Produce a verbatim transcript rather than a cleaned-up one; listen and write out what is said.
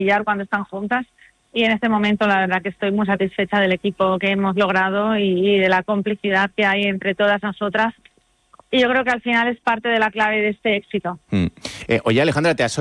brillar cuando están juntas. Y en este momento la verdad que estoy muy satisfecha del equipo que hemos logrado y, y de la complicidad que hay entre todas nosotras. Y yo creo que al final es parte de la clave de este éxito. Mm. Eh, oye, Alejandra, ¿te has